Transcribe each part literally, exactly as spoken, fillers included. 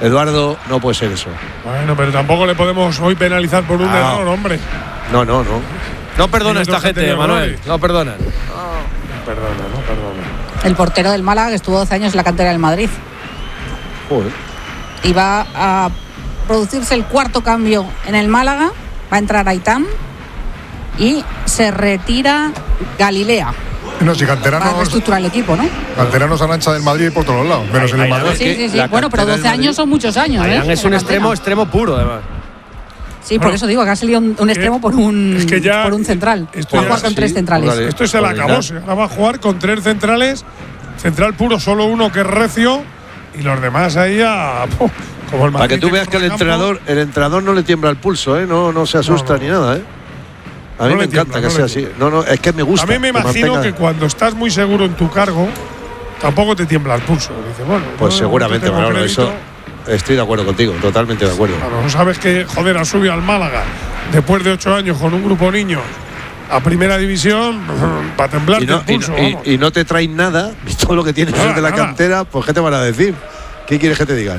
Eduardo, no puede ser eso. Bueno, pero tampoco le podemos hoy penalizar por un ah. error, hombre. No, no, no. No perdona esta gente, Manuel. No perdona. No perdona, no perdona. El portero del Málaga, que estuvo doce años en la cantera del Madrid. Joder. Y va a producirse el cuarto cambio en el Málaga. Va a entrar Aitán y se retira Galilea. No, si canteranos. Para reestructurar el equipo, ¿no? Canteranos Arancha del Madrid por todos lados, menos en el Madrid. Sí, sí, sí. Bueno, pero doce años son muchos años, ¿eh? Es un extremo, extremo puro, además. Sí, por bueno, eso digo que ha salido un, un extremo por un, es que ya, por un central. Va a jugar con sí, tres centrales. Vale, esto es el acabose. Ahora va a jugar con tres centrales. Central puro, solo uno que es recio. Y los demás ahí a. Como el Para que tú veas que el entrenador, el entrenador no le tiembla el pulso, ¿eh? No, no se asusta no, no. ni nada, ¿eh? A mí no me encanta tiembla, que no sea así. No, no, es que me gusta. A mí me imagino que, que cuando estás muy seguro en tu cargo, tampoco te tiembla el pulso. Dice, bueno, pues no, seguramente, no Manolo, eso. Estoy de acuerdo contigo, totalmente de acuerdo. Claro, no sabes que, joder, ha subido al Málaga después de ocho años con un grupo niños a primera división para temblar y no, el pulso. Y no, y, y no te traen nada, y todo lo que tienes nada, de la nada. cantera, pues ¿qué te van a decir? ¿Qué quieres que te digan?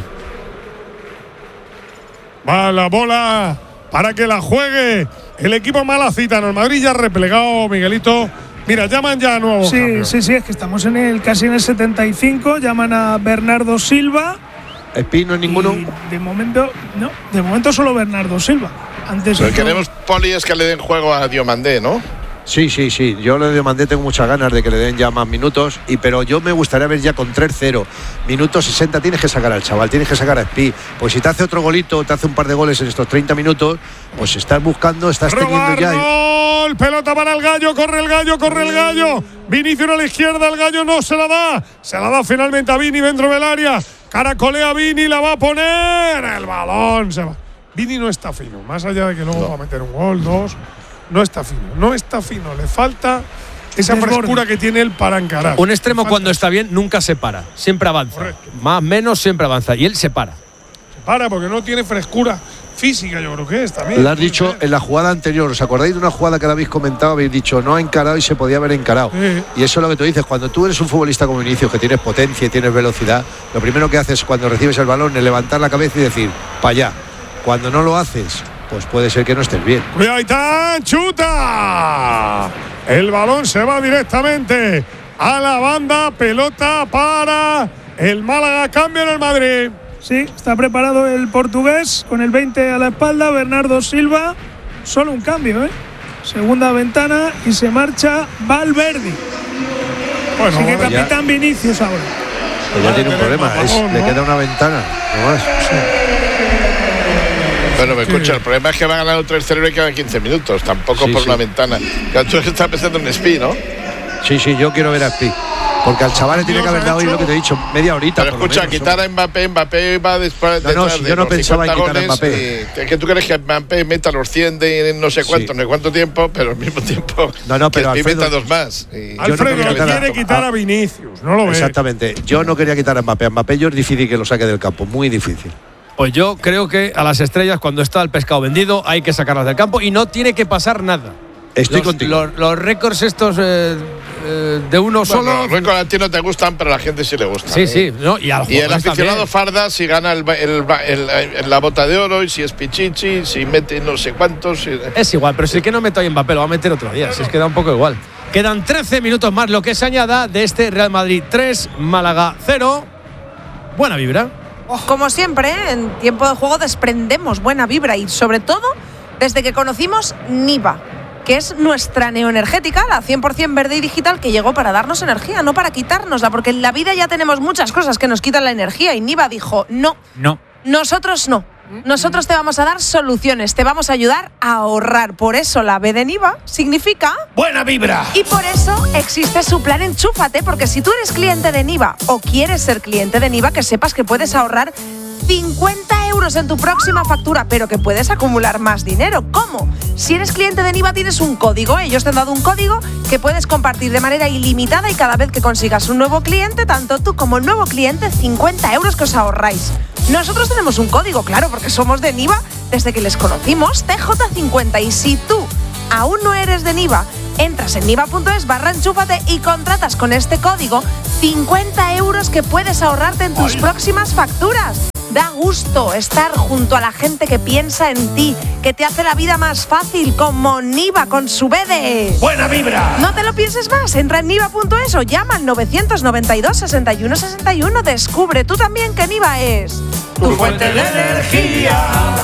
Va la bola para que la juegue el equipo malacitano. El Madrid ya ha replegado, Miguelito. Mira, llaman ya a nuevo. Sí, cambio. sí, sí, es que estamos en el casi en el setenta y cinco. Llaman a Bernardo Silva. ¿Espino en ninguno? Y de momento, no, de momento solo Bernardo Silva. Antes Pero queremos, Poli, es que le den juego a Diomandé, ¿no? Sí, sí, sí. Yo le Diomandé tengo muchas ganas de que le den ya más minutos, y pero yo me gustaría ver ya con tres cero. Minutos sesenta tienes que sacar al chaval, tienes que sacar a Espi. Pues si te hace otro golito, te hace un par de goles en estos treinta minutos, pues estás buscando, estás Robar, teniendo ya. Gol, pelota para el Gallo, corre el Gallo, corre el Gallo. Vinicius a la izquierda, el Gallo no se la da. Se la da finalmente a Vini dentro del área. Caracolea Vini, la va a poner. El balón se va. Vini no está fino, más allá de que luego no. va a meter un gol, dos. No está fino, no está fino. Le falta esa frescura que tiene él para encarar. Un extremo cuando está bien nunca se para, siempre avanza. Correcto. Más menos siempre avanza y él se para. Se para porque no tiene frescura física, yo creo que es también. Lo has dicho en la jugada anterior, ¿os acordáis de una jugada que la habéis comentado? Habéis dicho, no ha encarado y se podía haber encarado. Sí. Y eso es lo que tú dices, cuando tú eres un futbolista como Vinicius, que tienes potencia y tienes velocidad, lo primero que haces cuando recibes el balón es levantar la cabeza y decir, para allá. Cuando no lo haces, pues puede ser que no estés bien. Cuidado, Aitán, chuta. El balón se va directamente a la banda, pelota para el Málaga, cambio en el Madrid. Sí, está preparado el portugués con el veinte a la espalda, Bernardo Silva. Solo un cambio, ¿eh? Segunda ventana y se marcha Valverde. Bueno, así que capitán Vinicius ahora. Pues ya tiene un problema, es, favor, le ¿no? queda una ventana. No más. Sí. Bueno, me escucha, sí. El problema es que va a ganar un tres cero y quedan quince minutos, tampoco sí, por sí. una ventana. Tú estás pensando en Espi, ¿no? Sí, sí, yo quiero ver a Espi. Porque al chaval le tiene que haber dado hoy lo que te he dicho, media horita. Pero escucha, menos, quitar a Mbappé, Mbappé va después no, no, si de yo no pensaba en quitar a Mbappé. Y, que tú crees que Mbappé meta los cien de no sé cuánto, sí. no sé cuánto tiempo, pero al mismo tiempo no, no, pero que Alfredo, meta dos más. Y Alfredo no quiere quitar, a, quitar a Vinicius, no lo ves. Exactamente, yo no quería quitar a Mbappé. A Mbappé yo es difícil que lo saque del campo, muy difícil. Pues yo creo que a las estrellas, cuando está el pescado vendido, hay que sacarlas del campo y no tiene que pasar nada. Estoy los, contigo. Los, los récords estos eh, eh, de uno bueno, solo. Los récords a ti no te gustan, pero a la gente sí le gusta. Sí, ¿eh? sí. No, y, al y el aficionado también. Farda, si gana el, el, el, el, la bota de oro, y si es Pichichi, si mete no sé cuántos. Si... Es igual, pero si el que no meto ahí Mbappé lo va a meter otro día. Si es que da un poco igual. Quedan trece minutos más, lo que se añada de este Real Madrid tres, Málaga cero. Buena vibra. Como siempre, en tiempo de juego desprendemos buena vibra y sobre todo desde que conocimos Niva, que es nuestra neoenergética, la cien por ciento verde y digital, que llegó para darnos energía, no para quitárnosla, porque en la vida ya tenemos muchas cosas que nos quitan la energía y Niva dijo, no, no, nosotros no. Nosotros te vamos a dar soluciones, te vamos a ayudar a ahorrar. Por eso la B de Niva significa buena vibra. Y por eso existe su plan Enchúfate, porque si tú eres cliente de Niva o quieres ser cliente de Niva, que sepas que puedes ahorrar cincuenta euros en tu próxima factura, pero que puedes acumular más dinero. ¿Cómo? Si eres cliente de Niva tienes un código, ellos te han dado un código que puedes compartir de manera ilimitada y cada vez que consigas un nuevo cliente, tanto tú como el nuevo cliente, cincuenta euros que os ahorráis. Nosotros tenemos un código, claro, porque somos de Niva desde que les conocimos, T J cincuenta, y si tú aún no eres de Niva, entras en niva.es barra enchúfate y contratas con este código cincuenta euros que puedes ahorrarte en tus Ay. próximas facturas. Da gusto estar junto a la gente que piensa en ti, que te hace la vida más fácil, como Niva con su B de ¡buena vibra! No te lo pienses más, entra en niva punto es o llama al novecientos noventa y dos, sesenta y uno sesenta y uno. Descubre tú también que Niva es tu fuente de energía.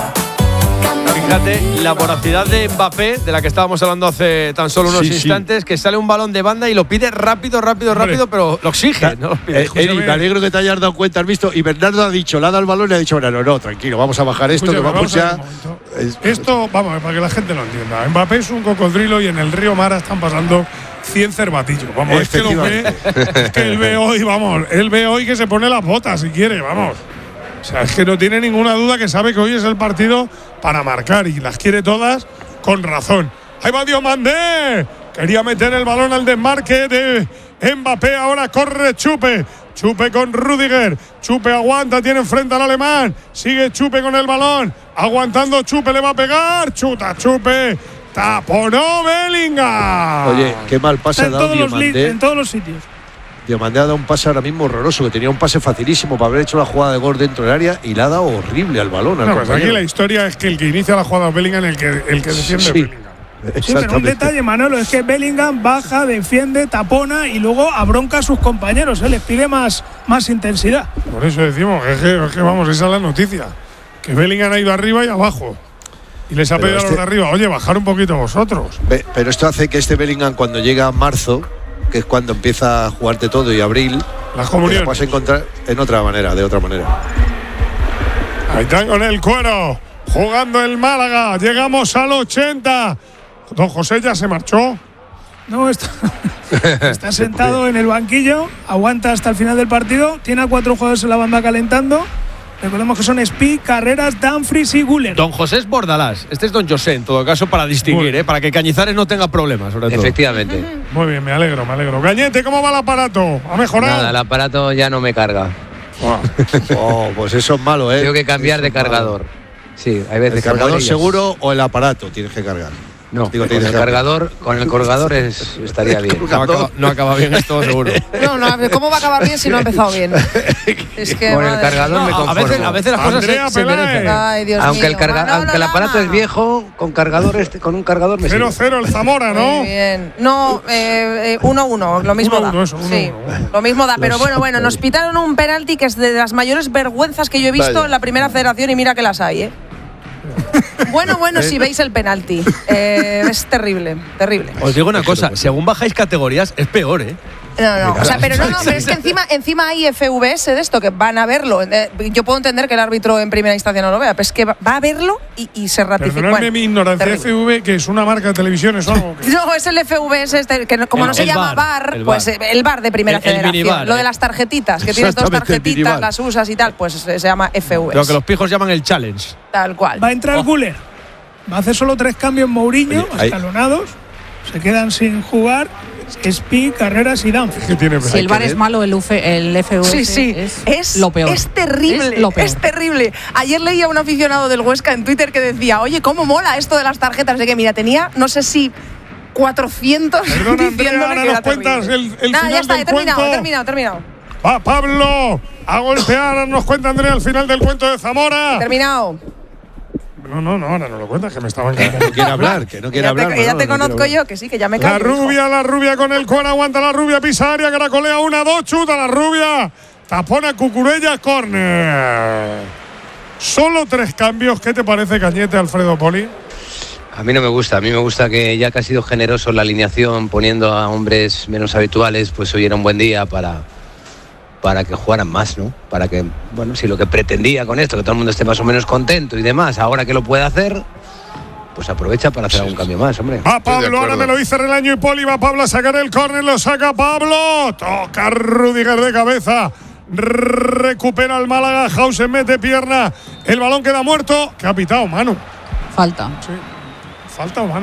Fíjate, la voracidad de Mbappé, de la que estábamos hablando hace tan solo unos sí, instantes, sí. que sale un balón de banda y lo pide rápido, rápido, Hombre. rápido, pero lo exige, ¿no? Lo pide. Eh, Eri, me alegro que te hayas dado cuenta, has visto. Y Bernardo ha dicho, le ha dado el balón y ha dicho, no, no, no, tranquilo, vamos a bajar esto, Escúchame, que vamos vamos a ver ya. un momento. Es- Esto, vamos, para que la gente lo entienda. Mbappé es un cocodrilo y en el río Mara están pasando cien cervatillos. Vamos, es que lo ve, es que él ve hoy, vamos, él ve hoy que se pone las botas si quiere, vamos. O sea, es que no tiene ninguna duda que sabe que hoy es el partido para marcar y las quiere todas con razón. Ahí va Diomandé. Quería meter el balón al desmarque de Mbappé. Ahora corre Chupe. Chupe con Rüdiger. Chupe aguanta, tiene enfrente al alemán. Sigue Chupe con el balón. Aguantando Chupe, le va a pegar. Chuta Chupe. Taponó Bellingham. Oye, qué mal pase Está ha en dado todos, los li- Diomandé. en todos los sitios. Diomandé ha dado un pase ahora mismo horroroso, que tenía un pase facilísimo para haber hecho la jugada de gol dentro del área y le ha dado horrible al balón. Al No, pues aquí compañero. la historia es que el que inicia la jugada es Bellingham, el que, el que defiende es Sí. Bellingham. Sí, pero un Exactamente. detalle, Manolo, es que Bellingham baja, defiende, tapona y luego abronca a sus compañeros, ¿eh? Les pide más, más intensidad. Por eso decimos, es que, es que vamos, esa es la noticia. Que Bellingham ha ido arriba y abajo. Y les ha Pero pedido a los este- de arriba, oye, bajar un poquito vosotros. Pe- Pero esto hace que este Bellingham, cuando llega a marzo, que es cuando empieza a jugarte todo, y abril, Las te comuniones. lo puedas encontrar en otra manera, de otra manera. Ahí están con el cuero, jugando el Málaga. Llegamos al ochenta. Don José ya se marchó. No, está, está sentado en el banquillo, aguanta hasta el final del partido, tiene a cuatro jugadores en la banda calentando. Recordemos que son Spi, Carreras, Dumfries y Guller. Don José es Bordalás. Este es Don José, en todo caso, para distinguir, ¿eh? Para que Cañizares no tenga problemas, sobre todo. Efectivamente. Muy bien, me alegro, me alegro. Gañete, ¿cómo va el aparato? ¿Ha mejorado? Nada, el aparato ya no me carga. Oh, pues eso es malo, ¿eh? Tengo que cambiar Eso de es malo. cargador. Sí, hay veces ¿El que cargador muere y ya- seguro o el aparato tienes que cargar? No, Digo, con tienes el que- cargador, con el colgador es, estaría bien. No acaba, no acaba bien esto, seguro. No, no, ¿cómo va a acabar bien si no ha empezado bien? Es que Con el madre cargador mía. me No, a conformo. veces, a veces las cosas Andrea se, se Peláez. merecen. Ay, Dios Aunque mío. el, carga- Manolo aunque el aparato Lama. es viejo, con cargador este, con un cargador me cero sirve. cero el Zamora, ¿no? Muy bien. No, eh, eh, uno uno, lo mismo Uno, da. uno, eso, uno, sí, uno, uno. lo mismo da. Pero Los- bueno, bueno, nos pitaron un penalti que es de las mayores vergüenzas que yo he visto Vaya. en la primera federación y mira que las hay, ¿eh? Bueno, bueno, si veis el penalti. Eh, es terrible, terrible. Os digo una cosa, según bajáis categorías, es peor, ¿eh? No, no, o sea, pero no, no, pero es que encima, encima hay F V S de esto que van a verlo. Eh, Yo puedo entender que el árbitro en primera instancia no lo vea, pero es que va va a verlo y, y se ratifica. Perdonadme Bueno, mi ignorancia. terrible. F V, que es una marca de televisión, es algo que… No, es el F V S, este, que no- como El- no se el llama bar, bar, el pues bar. eh, el bar de primera El- el federación. minibar, Lo de eh. las tarjetitas, que tienes dos Exactamente, el tarjetitas, minibar. las usas y tal, pues eh, se llama F V Lo que S. los pijos llaman el challenge. Tal cual. Va a entrar Guller. Va a hacer solo tres cambios Mourinho, Oye, ahí- escalonados. Se quedan sin jugar Spi, Carreras y Dumfries. que tiene Si el bar es malo, el, UF el F V S Sí, sí, es, es, lo peor. es terrible, Es lo peor. es terrible. Ayer leía a un aficionado del Huesca en Twitter que decía, oye, ¿cómo mola esto de las tarjetas? De que, mira, tenía, no sé si cuatrocientos Perdona, Andrea, diciéndole ahora que era nos cuentas terrible. el- el Nada, final ya está, del he terminado, cuento. he terminado, he terminado. Va Pablo a golpear, ahora nos cuenta Andrea al final del cuento de Zamora. He terminado. No, no, no, ahora no lo cuentas, que me estaban Que no quiere hablar, que no Que quiere ya hablar. te, que ya Manolo, te no quiere conozco hablar. yo, que sí, que ya me La callo. hijo. rubia, la rubia con el cuero, aguanta la rubia, pisa área, caracolea una, dos, chuta la rubia. Tapona Cucurella, córner. Solo tres cambios, ¿qué te parece, Cañete, Alfredo Poli? A mí no me gusta, a mí me gusta que ya que ha sido generoso en la alineación poniendo a hombres menos habituales, pues hoy era un buen día para, para que jugaran más, ¿no? Para que, bueno, si lo que pretendía con esto, que todo el mundo esté más o menos contento y demás, ahora que lo puede hacer, pues aprovecha para hacer algún cambio más, hombre. Va de Pablo, ahora acuerdo. me lo dice Relaño y Poli, va Pablo a sacar el córner, lo saca Pablo. Toca Rüdiger de cabeza. Recupera el Málaga, Hausen mete pierna. El balón queda muerto. ¿Qué ha pitado, Manu? Falta. Sí. Falta o mano.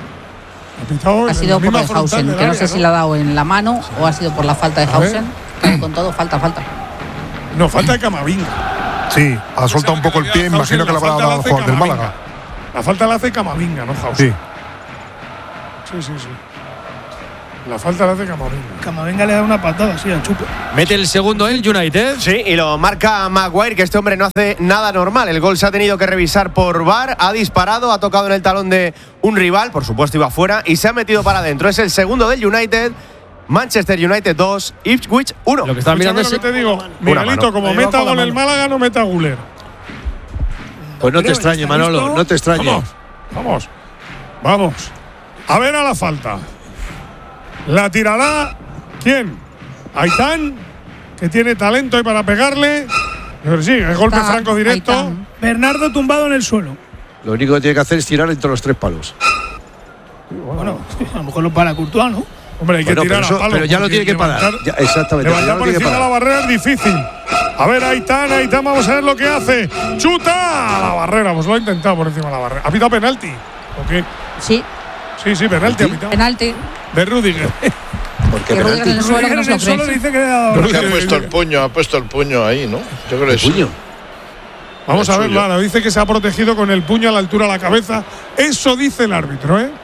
Ha pitado Ha en sido la por misma el frontal Hausen, del que no área, sé si le ha dado en la mano o ha sido por la falta de A ver. Hausen. Claro, con todo, falta, falta. No, falta de Camavinga. Sí, ha soltado un poco el pie, imagino que le habrá dado al jugador del Málaga. La falta la hace Camavinga, no Hausen. Sí. Sí, sí, sí. La falta la hace Camavinga. Camavinga le da una patada así al chupe. Mete el segundo el United. Sí, y lo marca Maguire, que este hombre no hace nada normal. El gol se ha tenido que revisar por V A R, ha disparado, ha tocado en el talón de un rival, por supuesto iba afuera, y se ha metido para adentro. Es el segundo del United. Manchester United dos, Ipswich uno. Lo que está mirando es lo que te digo, Miguelito, como meta gol el Málaga, no meta Guler. Pues no te extrañe, Manolo, no te extrañe. Vamos, vamos, vamos. A ver a la falta. La tirará, ¿quién? Aitán, que tiene talento y para pegarle. Pero sí, el golpe Está franco directo. Aitán. Bernardo tumbado en el suelo. Lo único que tiene que hacer es tirar entre los tres palos. Bueno, a lo mejor lo para Courtois, ¿no? Hombre, hay que Bueno, tirar pero, a eso- palo. pero ya lo porque tiene que parar. levantar- Ya, exactamente. ya Levantar lo por tiene que encima de la parar. barrera es difícil. A ver, Aitán, Aitán, vamos a ver lo que hace. ¡Chuta! A la barrera, pues lo ha intentado por encima de la barrera. ¿Ha pitado penalti? ¿O qué? Sí, Sí, sí, penalti ha pitado. penalti. De Rudiger. ¿Por qué Que Rudiger penalti? en el suelo, que no en se lo el suelo cree. dice que le ha dado. Porque ha puesto el puño, ha puesto el puño ahí, ¿no? Yo creo que ¿El sí. puño? Vamos El a ver, suyo. Lara. Dice que se ha protegido con el puño a la altura de la cabeza. Eso dice el árbitro, ¿eh?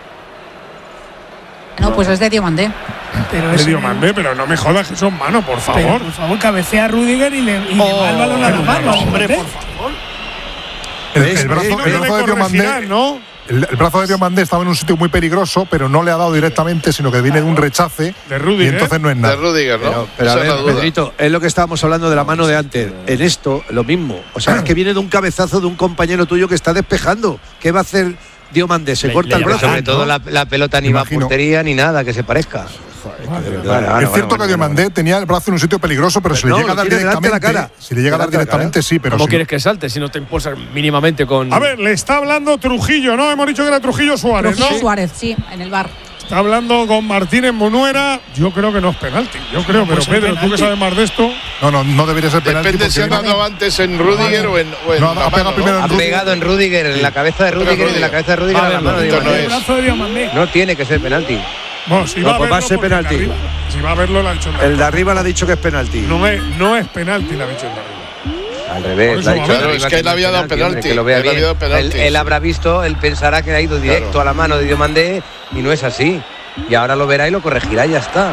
No, pues es de Diomandé. Pero Le es dio en- mandé, pero no me jodas que son manos, por Pero, favor. por favor, cabecea a Rudiger y le, y le va el balón a la mano. hombre, ¿eh? por favor. El, ¿Ves? el brazo, Y no el que le brazo de corregirán, Diomandé, ¿no? el, el brazo de Diomandé estaba en un sitio muy peligroso, pero no le ha dado directamente, sino que viene de un rechace. De Rudiger. Y entonces no es De nada. Rudiger, ¿no? Pero, pero a Esa es ver, la duda. Pedrito, es lo que estábamos hablando de la mano de antes. En esto, lo mismo. O sea, es que viene de un cabezazo de un compañero tuyo que está despejando. ¿Qué va a hacer Diomandé? Se Le- corta le el llama brazo. Sobre todo la, la pelota ni va a Imagino. portería ni nada que se parezca. es cierto que Diomandé tenía el brazo en un sitio peligroso, pero si No, le llega a lo dar tiene delante de la directamente. cara. Si le llega a dar Delante de la cara. directamente, sí, pero ¿Cómo si quieres que salte si no te impulsas mínimamente con. A ver, le está hablando Trujillo, ¿no? Hemos dicho que era Trujillo Suárez, Trujillo ¿no? Suárez, sí, en el bar. Está hablando con Martínez Munuera. Yo creo que no es penalti. Yo creo, pero Pues es Pedro, tú que penalti. sabes más de esto. no, no, no debería ser penalti. Depende si ha porque- dado antes en Rudiger o en, o en No, ha la pegado mano, primero ¿no? Ha pegado en Rudiger, en la cabeza de Rudiger, y de la cabeza de Rudiger a la mano de Esto no Diomandé. El es. brazo de Diomandé. No tiene que ser penalti. Bueno, si No, va a pues verlo, va a ser porque el de penalti. arriba- Si va a verlo, lo ha dicho el de El de arriba. arriba le ha dicho que es penalti. No es, no es penalti, le ha dicho el de arriba. Al Por revés, eso le ha dicho va a ver. Claro, arriba es que él no había dado hombre, penalti, que lo vea él había bien. dado penalti, Él, él sí. habrá visto, él pensará que ha ido directo Claro. a la mano de Diomandé y no es así. Y ahora lo verá y lo corregirá y ya está.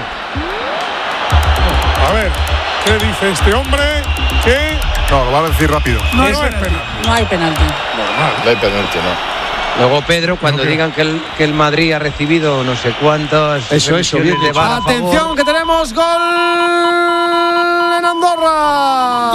A ver, ¿qué dice este hombre? Que No, lo va a decir rápido. No no es es penalti. penalti. No hay penalti. No hay penalti, no. Luego, Pedro, cuando digan que el, que el Madrid ha recibido no sé cuántas Eso, eso, revisiones bien de dicho. V A R a Atención, favor, que tenemos gol en Andorra.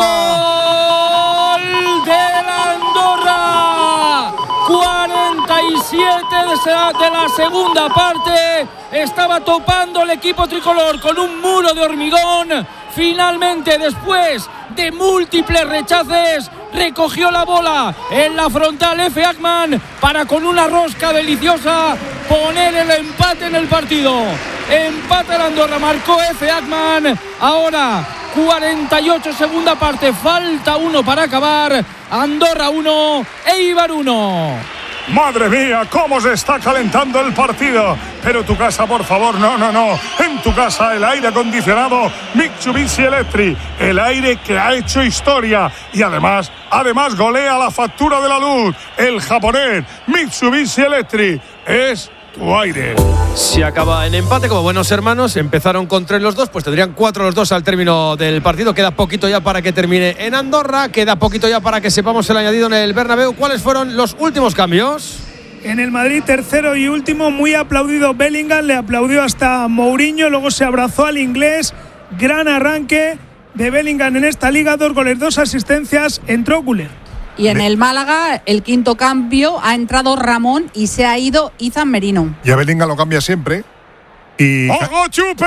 ¡Gol del Andorra! cuarenta y siete de esa- de la segunda parte. Estaba topando el equipo tricolor con un muro de hormigón. Finalmente, después de múltiples rechaces, recogió la bola en la frontal Efe Akman para, con una rosca deliciosa, poner el empate en el partido. Empate el Andorra, marcó Efe Akman. Ahora cuarenta y ocho, segunda parte, falta uno para acabar. Andorra uno, Eibar uno. Madre mía, cómo se está calentando el partido. Pero tu casa, por favor, no, no, no. En tu casa el aire acondicionado Mitsubishi Electric. El aire que ha hecho historia. Y además, además golea la factura de la luz. El japonés Mitsubishi Electric es tu aire. Si acaba en empate, como buenos hermanos, empezaron con tres los dos, pues tendrían cuatro los dos al término del partido. Queda poquito ya para que termine en Andorra, queda poquito ya para que sepamos el añadido en el Bernabéu. ¿Cuáles fueron los últimos cambios? En el Madrid, tercero y último, muy aplaudido Bellingham, le aplaudió hasta Mourinho, luego se abrazó al inglés. Gran arranque de Bellingham en esta liga, dos goles, dos asistencias, entró Güler. Y en el Málaga, el quinto cambio, ha entrado Ramón y se ha ido Izan Merino. Y a Bellingham lo cambia siempre. Y ¡Ojo, Chupe!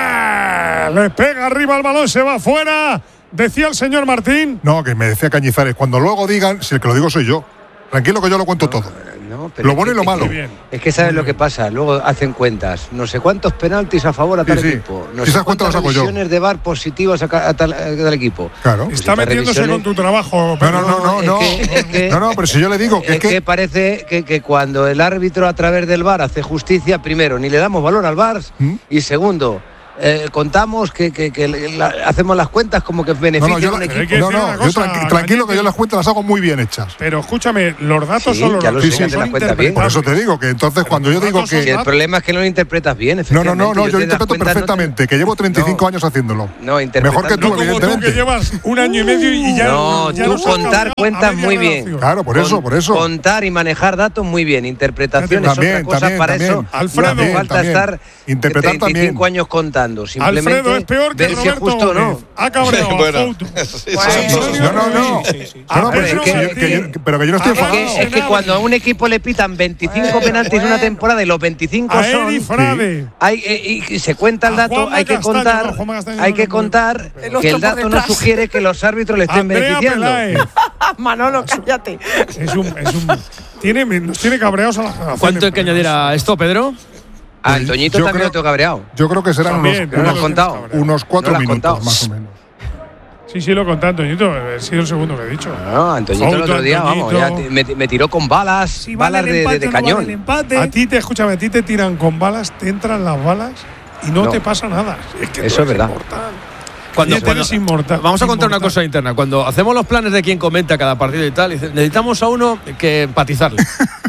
Le pega arriba el balón, se va afuera. Decía el señor Martín. no, que me decía Cañizares, cuando luego digan, si el que lo digo soy yo. Tranquilo que yo lo cuento todo. No, pero Lo es bueno y que- lo es malo. que- bien. Es que sabes lo que pasa, luego hacen cuentas, no sé cuántos penaltis a favor a tal Sí, sí. equipo, no Si sé esas cuentas cuántas las hago yo. revisiones de V A R positivas a, ca- a tal, a tal equipo. Claro. Pues Está estas metiéndose revisiones- con tu trabajo. No, no, no, no, es no. que- es que- No, no, pero si yo le digo que Es es que. que parece que, que cuando el árbitro a través del V A R hace justicia, primero, ni le damos valor al V A R ¿Mm? y segundo, eh, contamos, que, que, que la, hacemos las cuentas como que beneficia no, no, yo, a un la, equipo. no, no, yo tranqui, tranquilo que yo las cuentas las hago muy bien hechas. Pero escúchame, los datos Sí, son los ya lo datos. sé, que te las cuentas bien. Por eso te digo que entonces Pero cuando yo los digo datos son que… Si el problema es que no lo interpretas bien, No, efectivamente. no, no, no, yo lo te das interpreto cuenta, no te- perfectamente, que llevo treinta y cinco No. años haciéndolo. No, interpretar- Mejor que tú, No como tú, evidentemente. que llevas un año y medio y ya No, ya tú nos has contar cambiado a cuentas media muy bien. relación. Claro, por eso, Con- por eso. Contar y manejar datos muy bien. Interpretación es También, otra cosa. también, para también. eso Alfredo, no hace falta también. estar Interpretar treinta y cinco también. años contando. Simplemente Alfredo es peor que ver si es Roberto justo o no. Gómez. Ha cabreado a Bueno, Fouto. sí, Bueno, sí, sí, sí, sí, No, no, no. sí, sí. No, no, pero, es si- que- si yo- que yo- pero que yo no estoy Ah, enfadado. Es que, es que cuando a un equipo le pitan veinticinco penaltis en una temporada y los veinticinco A son, Eri Frade. hay, eh, y se cuenta el A dato, Juanma hay que Castaño, contar, no, Juanma Castaño hay no que lo puede. contar El que otro el por dato no detrás. sugiere que los árbitros le estén Andrea beneficiando. Peláez. Manolo, cállate. Es un, es un, tiene, nos tiene cabreados a la generación. ¿Cuánto hay que añadir a esto, Pedro? A Antoñito Yo también creo- lo tengo cabreado. Yo creo que serán También, unos, no lo unos, has contado. cabreado. unos cuatro No lo has minutos, contado. más o menos. Sí, sí, lo conté, Antoñito. He sido el segundo que he dicho. No, Antoñito el Fouto, otro día, vamos, ya Antoñito. te- me, me tiró con balas, Si vale balas el de, empate de- de o no vale cañón. el empate. A ti te, escúchame, a ti te tiran con balas, te entran las balas y no, No. te pasa nada. Es que tú Eso es eres verdad. inmortal. Cuando, Fíjate, eres inmortal. Vamos a contar una Inmortal. cosa interna. Cuando hacemos los planes de quién comenta cada partido y tal, dice, necesitamos a uno que empatizarle.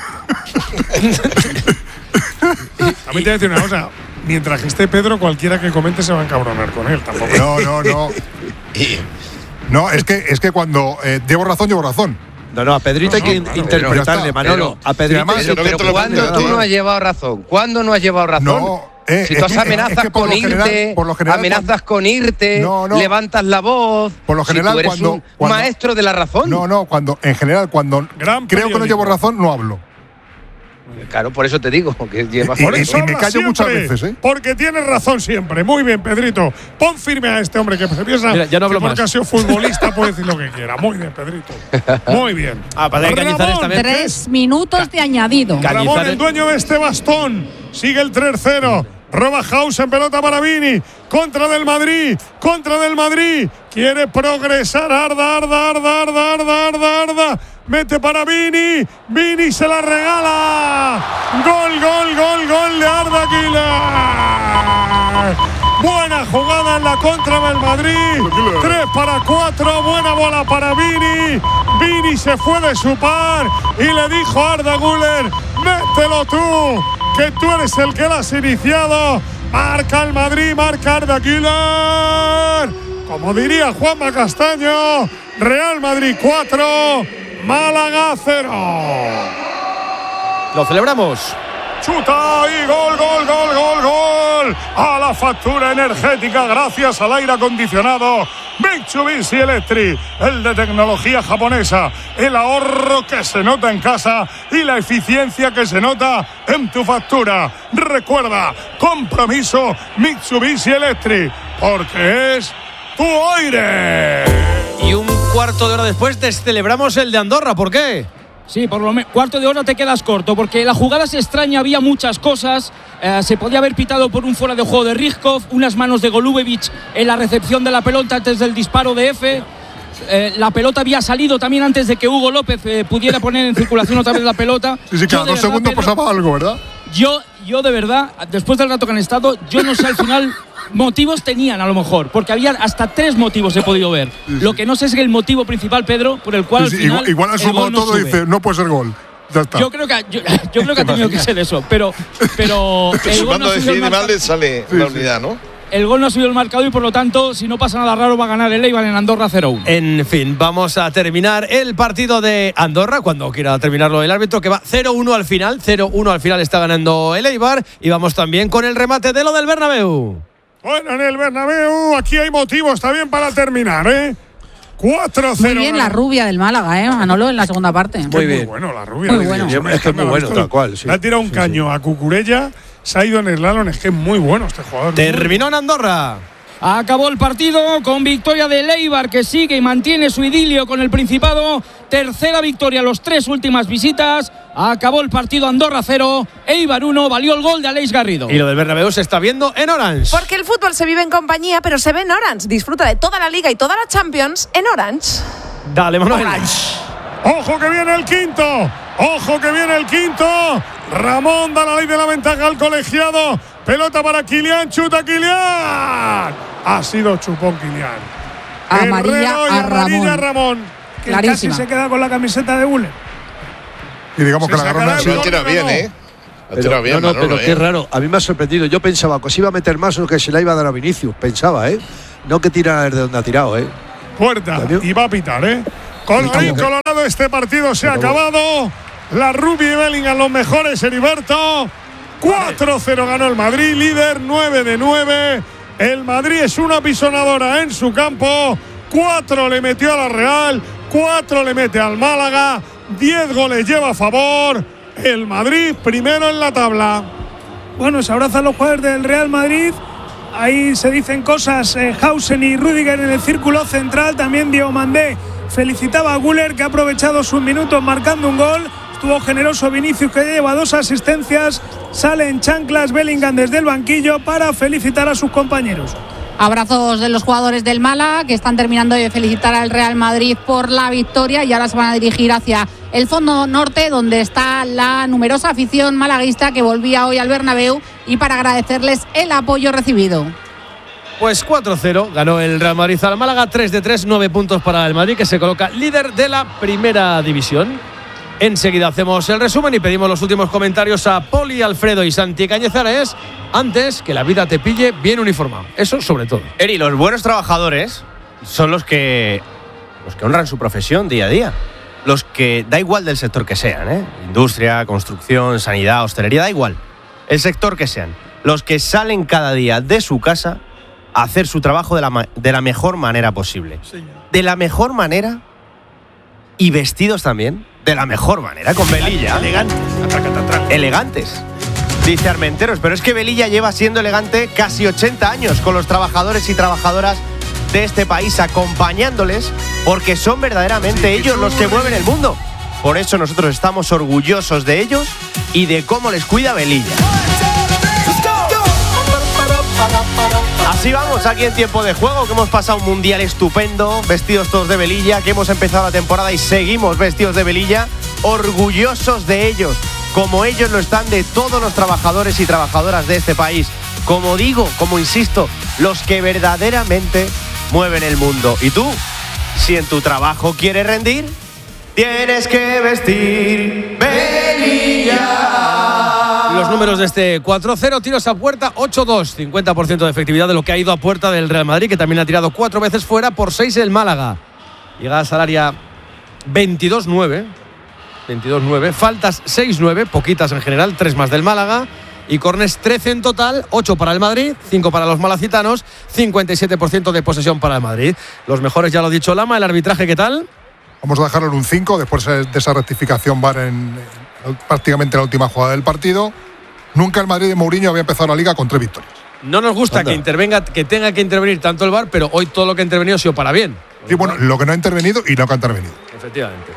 A mí te voy a decir una cosa. Mientras que esté Pedro, cualquiera que comente se va a encabronar con él. Tampoco. No, no, no. No, es que, es que cuando eh, llevo razón, llevo razón. No, no, a Pedrito hay que No, no, claro. interpretarle, Ya está, Manolo. pero- a Pedrito. además- hay que Pero que te lo Pero ¿cuándo cuente, tú tío. no has llevado razón? ¿Cuándo no has llevado razón? No, eh, si es tú que- amenazas es que por con lo irte, general- por lo general, amenazas cuando- con irte, No, no. levantas la voz. Por lo si general, tú eres cuando- un cuando- maestro de la razón. No, no, cuando, en general, cuando Gran creo que no periódico. llevo razón, no hablo. Claro, por eso te digo que llevas Y- Por y- eso me habla callo muchas siempre, veces, ¿eh? Porque tienes razón siempre. Muy bien, Pedrito. Pon firme a este hombre que se piensa Mira, ya no hablo que porque más. ha sido futbolista puede decir lo que quiera. Muy bien, Pedrito. Muy bien. Ah, para que Cañizares Ramón, también. Tres minutos de añadido. Ca- Ramón, Cañizares. el dueño de este bastón. Sigue el tres cero. Roba House en pelota para Vini. Contra del Madrid. Contra del Madrid. Quiere progresar. Arda, Arda, Arda, Arda, Arda, Arda, Arda. Mete para Vini. Vini se la regala. Gol, gol, gol, gol de Arda Güler. Buena jugada en la contra del Madrid. tres para cuatro. Buena bola para Vini. Vini se fue de su par y le dijo a Arda Güler: mételo tú, que tú eres el que lo has iniciado. Marca el Madrid, marca Arda Güler. Como diría Juanma Castaño, Real Madrid cuatro, Málaga cero. Lo celebramos. Chuta y gol, gol, gol, gol, gol. A la factura energética gracias al aire acondicionado Mitsubishi Electric, el de tecnología japonesa, el ahorro que se nota en casa y la eficiencia que se nota en tu factura. Recuerda, compromiso Mitsubishi Electric, porque es tu aire. Y un cuarto de hora después descelebramos el de Andorra. ¿Por qué? Sí, por lo menos cuarto de hora te quedas corto, porque la jugada es extraña, había muchas cosas. Eh, se podía haber pitado por un fuera de juego de Rijkov, unas manos de Golubevic en la recepción de la pelota antes del disparo de F. Eh, la pelota había salido también antes de que Hugo López eh, pudiera poner en circulación otra vez la pelota. Sí, sí, Yo cada de dos verdad, segundos Pedro, pasaba algo, ¿verdad? Yo, yo de verdad, después del rato que han estado, yo no sé al final. Motivos tenían a lo mejor, porque había hasta tres motivos he podido ver. Sí, sí. Lo que no sé es el motivo principal, Pedro, por el cual Sí, sí, al final igual, igual han el sumado gol no todo y sube. dice, no puede ser gol. Ya está. Yo creo que yo, yo creo que ha tenido que ser eso, pero pero el gol, no Sumando ha subido el, marca- decimales sale Sí, la sí. unidad, ¿no? el gol no ha subido el marcador y por lo tanto, si no pasa nada raro, va a ganar el Eibar en Andorra cero uno. En fin, vamos a terminar el partido de Andorra cuando quiera terminarlo el árbitro, que va cero uno al final. cero uno al final está ganando el Eibar. Y vamos también con el remate de lo del Bernabéu. Bueno, en el Bernabéu, aquí hay motivos también para terminar, ¿eh? cuatro cero. Muy bien la rubia del Málaga, ¿eh? Manolo en la segunda parte. Muy, Muy muy bien. bueno la rubia. Muy bueno. Es que es muy bueno, tal cual, sí. Le ha tirado un caño a Cucurella, se ha ido en el slalom, es que es muy bueno este jugador. Terminó en Andorra. Acabó el partido con victoria del Eibar, que sigue y mantiene su idilio con el Principado. Tercera victoria en las tres últimas visitas. Acabó el partido Andorra cero, Eibar uno. Valió el gol de Aleix Garrido. Y lo del Bernabéu se está viendo en Orange. Porque el fútbol se vive en compañía, pero se ve en Orange. Disfruta de toda la Liga y toda la Champions en Orange. Dale, Manuel. ¡Ojo que viene el quinto! ¡Ojo que viene el quinto! Ramón da la ley de la ventaja al colegiado. Pelota para Kylian, chuta Kylian. Ha sido chupón Kylian. Amarilla a amarilla Ramón. Que casi se queda con la camiseta de Guller. Y digamos Se que la agarró. Lo tira bien, ¿eh? Lo Pero, tira bien, no, no, Manolo, pero ¿eh? qué raro. A mí me ha sorprendido. Yo pensaba que se iba a meter más o que se la iba a dar a Vinicius. Pensaba, ¿eh? No que tira desde donde ha tirado, ¿eh? Puerta. Y va a pitar, ¿eh? Colorín colorado, este partido se ha acabado. La Rubi y Bellingham los mejores, Heriberto. cuatro cero ganó el Madrid, líder nueve de nueve. El Madrid es una pisonadora en su campo. cuatro le metió a la Real, cuatro le mete al Málaga. diez goles lleva a favor. El Madrid primero en la tabla. Bueno, se abrazan los jugadores del Real Madrid. Ahí se dicen cosas. Eh, Hausen y Rüdiger en el círculo central. También Diomandé felicitaba a Güler, que ha aprovechado sus minutos marcando un gol. Estuvo generoso Vinicius, que lleva dos asistencias. Sale en chanclas Bellingham desde el banquillo para felicitar a sus compañeros. Abrazos de los jugadores del Málaga, que están terminando de felicitar al Real Madrid por la victoria, y ahora se van a dirigir hacia el fondo norte, donde está la numerosa afición malaguista que volvía hoy al Bernabéu, y para agradecerles el apoyo recibido. Pues cuatro cero ganó el Real Madrid al Málaga, tres de tres, nueve puntos para el Madrid, que se coloca líder de la primera división. Enseguida hacemos el resumen y pedimos los últimos comentarios a Poli, Alfredo y Santi Cañizares, antes que la vida te pille bien uniformado. Eso sobre todo. Eri, los buenos trabajadores son los que, los que honran su profesión día a día. Los que, da igual del sector que sean, ¿eh? Industria, construcción, sanidad, hostelería, da igual. El sector que sean. Los que salen cada día de su casa a hacer su trabajo de la, de la mejor manera posible. De la mejor manera, y vestidos también de la mejor manera, con velilla. Elegantes. Elegantes. Dice Armenteros, pero es que Velilla lleva siendo elegante casi ochenta años con los trabajadores y trabajadoras de este país, acompañándoles, porque son verdaderamente ellos los que mueven el mundo. Por eso nosotros estamos orgullosos de ellos y de cómo les cuida Velilla. Así vamos aquí en tiempo de juego, que hemos pasado un mundial estupendo, vestidos todos de Velilla, que hemos empezado la temporada y seguimos vestidos de Velilla, orgullosos de ellos, como ellos lo están de todos los trabajadores y trabajadoras de este país. Como digo, como insisto, los que verdaderamente mueven el mundo. Y tú, si en tu trabajo quieres rendir, tienes que vestir Velilla. Los números de este cuatro cero, tiros a puerta ocho dos, cincuenta por ciento de efectividad de lo que ha ido a puerta del Real Madrid, que también ha tirado cuatro veces fuera, por seis el Málaga. Llega a Salaria veintidós nueve, veintidós nueve, faltas seis nueve, poquitas en general, tres más del Málaga, y corners trece en total, ocho para el Madrid, cinco para los malacitanos, cincuenta y siete por ciento de posesión para el Madrid. Los mejores, ya lo ha dicho Lama. El arbitraje, ¿qué tal? Vamos a dejarlo en un cinco después de esa rectificación V A R en, en prácticamente la última jugada del partido. Nunca el Madrid de Mourinho había empezado la Liga con tres victorias. No nos gusta Anda. que intervenga, que tenga que intervenir tanto el V A R, pero hoy todo lo que ha intervenido ha sido para bien. Sí, bueno, lo que no ha intervenido y lo que ha intervenido. Efectivamente.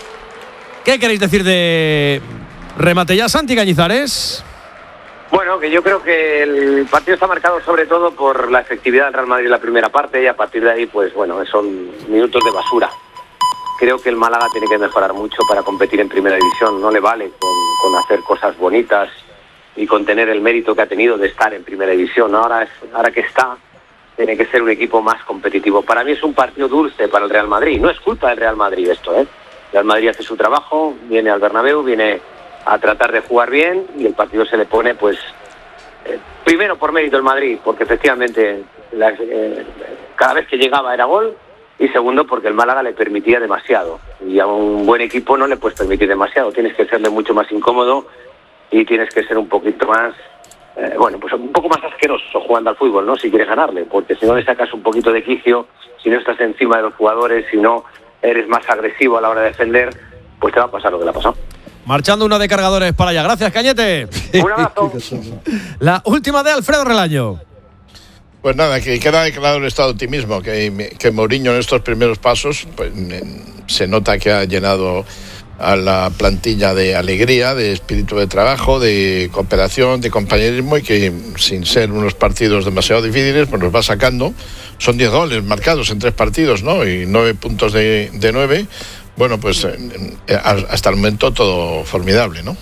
¿Qué queréis decir de remate ya, Santi Cañizares? Bueno, que yo creo que el partido está marcado sobre todo por la efectividad del Real Madrid en la primera parte, y a partir de ahí, pues bueno, son minutos de basura. Creo que el Málaga tiene que mejorar mucho para competir en primera división. No le vale con, con hacer cosas bonitas y con tener el mérito que ha tenido de estar en primera división. Ahora, es, ahora que está, tiene que ser un equipo más competitivo. Para mí es un partido dulce para el Real Madrid. No es culpa del Real Madrid esto, ¿eh? El Real Madrid hace su trabajo, viene al Bernabéu, viene a tratar de jugar bien, y el partido se le pone, pues, eh, primero por mérito el Madrid, porque efectivamente la, eh, cada vez que llegaba era gol, y segundo porque el Málaga le permitía demasiado, y a un buen equipo no le puedes permitir demasiado, tienes que serle mucho más incómodo y tienes que ser un poquito más, eh, bueno, pues un poco más asqueroso jugando al fútbol, ¿no? Si quieres ganarle, porque si no le sacas un poquito de quicio, si no estás encima de los jugadores, si no eres más agresivo a la hora de defender, pues te va a pasar lo que le ha pasado. Marchando una de cargadores para allá. Gracias, Cañete. Un abrazo. La última de Alfredo Relaño. Pues nada, que queda declarado el estado de optimismo, que, que Mourinho en estos primeros pasos pues, se nota que ha llenado a la plantilla de alegría, de espíritu de trabajo, de cooperación, de compañerismo, y que sin ser unos partidos demasiado difíciles, pues los va sacando. Son diez goles marcados en tres partidos, ¿no? Y nueve puntos de, de nueve. Bueno, pues eh, hasta el momento todo formidable, ¿no?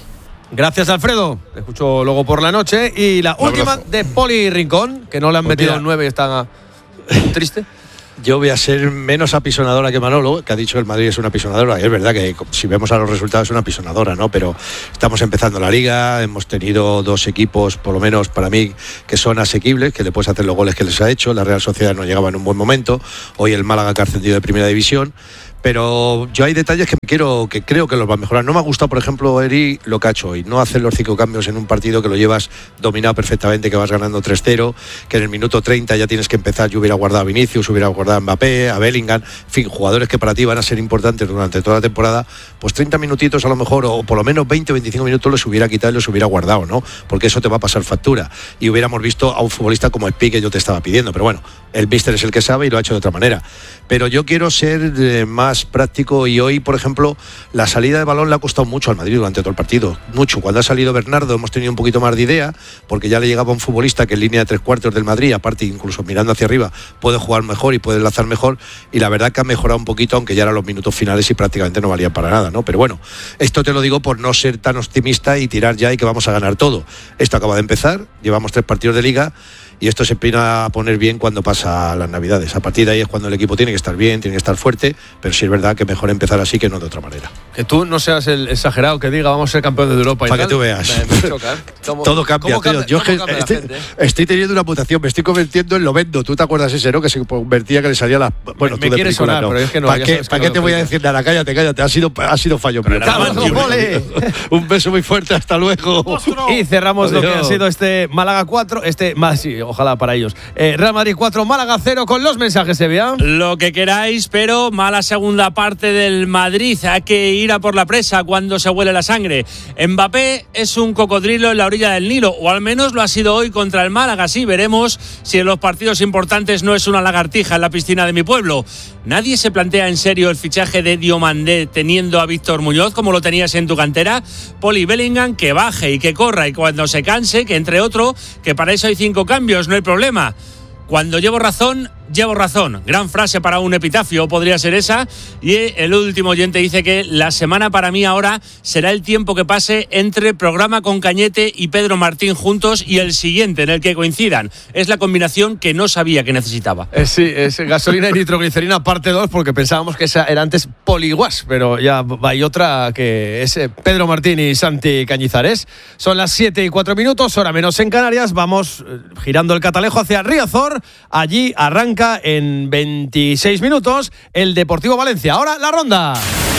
Gracias, Alfredo. Te escucho luego por la noche. Y la Un última abrazo. de Poli Rincón, que no le han Pues metido mira. el nueve y está triste. Yo voy a ser menos apisonadora que Manolo, que ha dicho que el Madrid es una apisonadora. Y es verdad que si vemos a los resultados es una apisonadora, ¿no? Pero estamos empezando la Liga, hemos tenido dos equipos, por lo menos para mí, que son asequibles, que le puedes hacer los goles que les ha hecho. La Real Sociedad no llegaba en un buen momento. Hoy el Málaga que ha ascendido de Primera División. Pero yo hay detalles que quiero, que creo que los va a mejorar. No me ha gustado, por ejemplo, Eri, lo que ha hecho hoy. No hacer los cinco cambios en un partido que lo llevas dominado perfectamente, que vas ganando tres cero, que en el minuto treinta ya tienes que empezar. Yo hubiera guardado a Vinicius, hubiera guardado a Mbappé, a Bellingham, en fin, jugadores que para ti van a ser importantes durante toda la temporada. Pues treinta minutitos a lo mejor, o por lo menos veinte o veinticinco minutos los hubiera quitado y los hubiera guardado, ¿no? Porque eso te va a pasar factura. Y hubiéramos visto a un futbolista como Espi, que yo te estaba pidiendo. Pero bueno, el míster es el que sabe y lo ha hecho de otra manera. Pero yo quiero ser eh, más práctico, y hoy, por ejemplo, la salida de balón le ha costado mucho al Madrid durante todo el partido. Mucho. Cuando ha salido Bernardo hemos tenido un poquito más de idea, porque ya le llegaba un futbolista que en línea de tres cuartos del Madrid, aparte incluso mirando hacia arriba, puede jugar mejor y puede enlazar mejor, y la verdad que ha mejorado un poquito, aunque ya eran los minutos finales y prácticamente no valían para nada, ¿no? Pero bueno, esto te lo digo por no ser tan optimista y tirar ya y que vamos a ganar todo. Esto acaba de empezar, llevamos tres partidos de Liga, y esto se empieza a poner bien cuando pasa las Navidades. A partir de ahí es cuando el equipo tiene que estar bien, tiene que estar fuerte, pero sí es verdad que mejor empezar así que no de otra manera. Que tú no seas el exagerado que diga vamos a ser campeones de Europa. Para y que tal. tú veas. Me, me choca, ¿eh? ¿Cómo, Todo cambia, ¿cómo cambia, tío. Yo cómo que cambia la estoy, gente, eh? estoy teniendo una mutación, me estoy convirtiendo en Lovendo. ¿Tú te acuerdas ese, no? Que se convertía, que le salía la. Bueno, Me tú de quiere película, sonar, no. pero es que no, ¿Para ya qué, sabes que ¿para no qué lo te voy a explico. decir nada? Cállate, cállate. Ha sido, ha sido fallo mío. ¡Vamos, Poli! Un beso muy fuerte, hasta luego. Y cerramos lo que Adiós. ha sido este Málaga cuatro, este más sí, ojalá para ellos. Eh, Real Madrid cuatro, Málaga cero, con los mensajes, Sevilla. Lo que queráis, pero mala segunda parte del Madrid. Hay que ir a por la presa cuando se huele la sangre. Mbappé es un cocodrilo en la orilla del Nilo, o al menos lo ha sido hoy contra el Málaga. Sí, veremos si en los partidos importantes no es una lagartija en la piscina de mi pueblo. Nadie se plantea en serio el fichaje de Diomandé teniendo a Víctor Muñoz como lo tenías en tu cantera. Poli Bellingham, que baje y que corra, y cuando se canse, que entre otro, que para eso hay cinco cambios, no hay problema. Cuando llevo razón, llevo razón. Gran frase para un epitafio, podría ser esa. Y el último oyente dice que la semana para mí ahora será el tiempo que pase entre programa con Cañete y Pedro Martín juntos y el siguiente en el que coincidan. Es la combinación que no sabía que necesitaba. Eh, sí, es gasolina y nitroglicerina parte dos, porque pensábamos que esa era antes Poliguas, pero ya hay otra que es eh, Pedro Martín y Santi Cañizares. Son las siete y cuatro minutos, hora menos en Canarias. Vamos eh, girando el catalejo hacia Riazor. Allí arranca en veintiséis minutos el Deportivo Valencia. Ahora la ronda.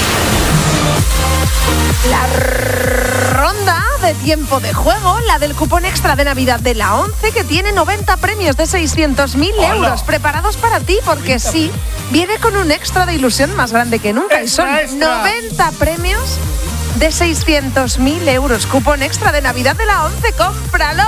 La ronda de tiempo de juego, la del cupón extra de Navidad de la ONCE, que tiene noventa premios de seiscientos mil euros preparados para ti, porque sí, viene con un extra de ilusión más grande que nunca. Extra, y son extra. noventa premios de seiscientos mil euros. Cupón extra de Navidad de la ONCE. ¡Cómpralo!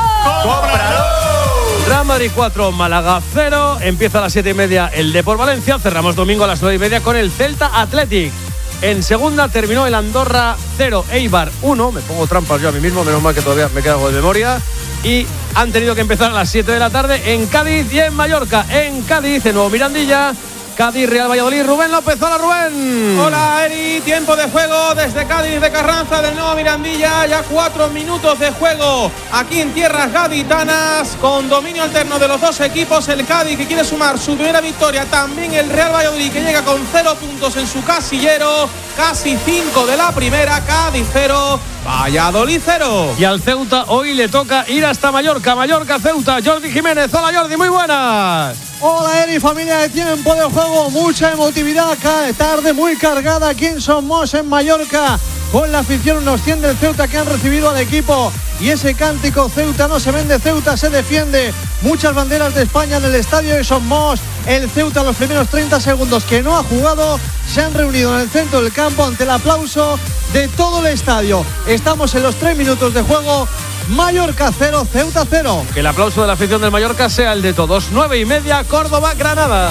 Real Madrid cuatro, Málaga cero. Empieza a las siete y media el Depor Valencia. Cerramos domingo a las nueve y media con el Celta Athletic. En segunda terminó el Andorra cero, Eibar uno. Me pongo trampas yo a mí mismo, menos mal que todavía me queda algo de memoria. Y han tenido que empezar a las siete de la tarde en Cádiz y en Mallorca. En Cádiz, en Nuevo Mirandilla. Cádiz, Real Valladolid, Rubén López. Hola, Rubén. Hola, Eri. Tiempo de juego desde Cádiz de Carranza del Nuevo Mirandilla. Ya cuatro minutos de juego aquí en tierras gaditanas, con dominio alterno de los dos equipos. El Cádiz, que quiere sumar su primera victoria. También el Real Valladolid, que llega con cero puntos en su casillero. Casi cinco de la primera. Cádiz cero, Valladolid cero. Y al Ceuta hoy le toca ir hasta Mallorca. Mallorca, Ceuta. Jordi Jiménez. Hola, Jordi. Muy buenas. Hola, Eri, familia de tiempo de juego. Mucha emotividad cada tarde, muy cargada aquí en Somos, en Mallorca, con la afición, unos cien del Ceuta que han recibido al equipo. Y ese cántico, Ceuta no se vende, Ceuta se defiende. Muchas banderas de España en el estadio de Somos. El Ceuta, los primeros treinta segundos que no ha jugado, se han reunido en el centro del campo ante el aplauso de todo el estadio. Estamos en los tres minutos de juego. Mallorca cero, Ceuta cero. Que el aplauso de la afición del Mallorca sea el de todos. Nueve y media, Córdoba, Granada.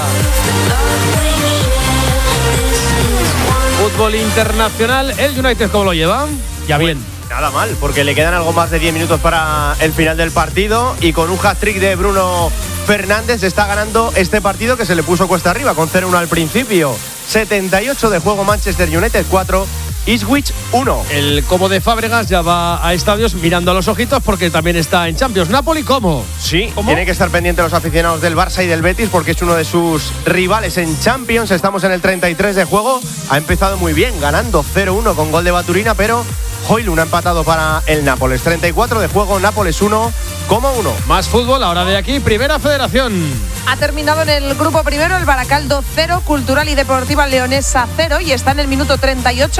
Fútbol internacional, el United, ¿cómo lo lleva? Ya bien. Nada mal, porque le quedan algo más de diez minutos para el final del partido, y con un hat-trick de Bruno Fernández está ganando este partido que se le puso cuesta arriba con cero uno al principio. setenta y ocho de juego, Manchester United cuatro, Ipswich uno. El Como de Fábregas ya va a estadios mirando a los ojitos porque también está en Champions. ¿Napoli cómo? Sí, ¿Cómo? tienen que estar pendientes los aficionados del Barça y del Betis porque es uno de sus rivales en Champions. Estamos en el treinta y tres de juego. Ha empezado muy bien, ganando cero uno con gol de Baturina, pero Højlund ha empatado para el Nápoles. treinta y cuatro de juego, Nápoles uno, Como uno. Más fútbol, ahora de aquí, Primera Federación. Ha terminado en el grupo primero el Baracaldo cero, Cultural y Deportiva Leonesa cero y está en el minuto treinta y ocho